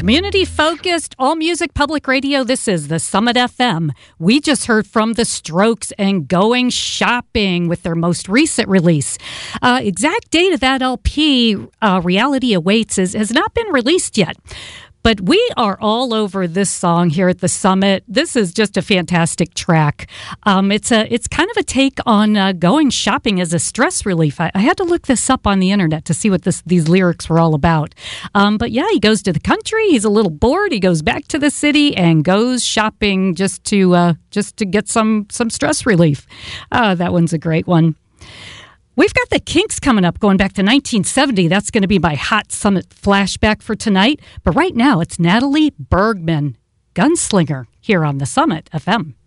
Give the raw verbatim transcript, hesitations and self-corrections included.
Community-focused, all-music public radio, this is the Summit F M. We just heard from The Strokes and Going Shopping with their most recent release. Uh, exact date of that L P, uh, Reality Awaits, is, has not been released yet. But we are all over this song here at the Summit. This is just a fantastic track. Um, it's a it's kind of a take on uh, going shopping as a stress relief. I, I had to look this up on the internet to see what this, these lyrics were all about. Um, but yeah, he goes to the country. He's a little bored. He goes back to the city and goes shopping just to uh, just to get some some stress relief. Uh, that one's a great one. We've got the Kinks coming up, going back to nineteen seventy. That's going to be my Hot Summit flashback for tonight. But right now, it's Natalie Bergman, Gunslinger, here on the Summit F M.